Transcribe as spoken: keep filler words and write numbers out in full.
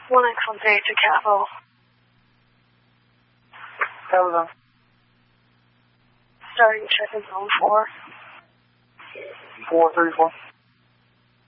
one X one three to Capital. Capital. Starting check in zone four. four thirty-four.